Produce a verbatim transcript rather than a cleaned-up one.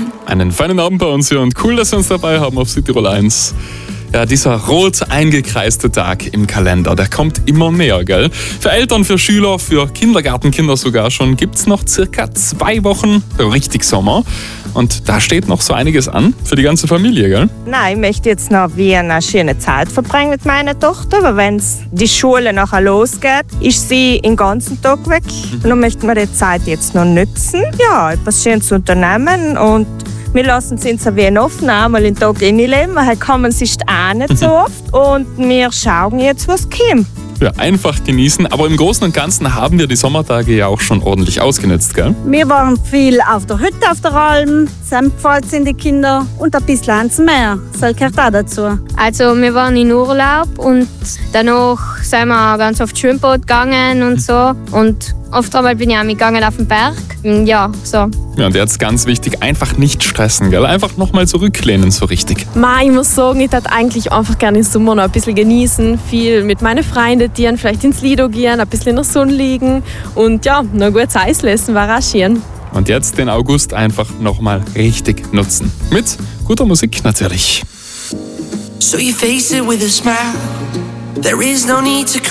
Einen feinen Abend bei uns hier und cool, dass Sie uns dabei haben auf Südtirol eins. Ja, dieser rot eingekreiste Tag im Kalender, der kommt immer näher, gell? Für Eltern, für Schüler, für Kindergartenkinder sogar schon gibt's noch circa zwei Wochen richtig Sommer. Und da steht noch so einiges an für die ganze Familie, gell? Nein, ich möchte jetzt noch wie eine schöne Zeit verbringen mit meiner Tochter, weil wenn die Schule nachher losgeht, ist sie den ganzen Tag weg. Und dann möchten wir die Zeit jetzt noch nutzen, ja, etwas Schönes zu unternehmen und wir lassen es uns ein wenig offen, einmal in den Tag reinleben, weil kann man sich auch nicht so oft. Und wir schauen jetzt, was kommt. Ja, einfach genießen, aber im Großen und Ganzen haben wir die Sommertage ja auch schon ordentlich ausgenutzt, gell? Wir waren viel auf der Hütte auf der Alm, zusammengefallen sind die Kinder und ein bisschen ans Meer. Das gehört auch dazu. Also wir waren in Urlaub und danach sind wir ganz oft Schwimmboot gegangen und so. Und oft einmal bin ich auch mitgegangen auf den Berg. Ja, so. Ja, und jetzt ganz wichtig, einfach nicht stressen, gell? Einfach nochmal zurücklehnen, so richtig. Ma, ich muss sagen, ich würde eigentlich einfach gerne im Sommer noch ein bisschen genießen, viel mit meinen Freunden dienen, vielleicht ins Lido gehen, ein bisschen in der Sonne liegen und ja, noch ein gutes Eis essen, war auch schön. Und jetzt den August einfach nochmal richtig nutzen. Mit guter Musik natürlich. So you face it with a smile. There is no need to cry.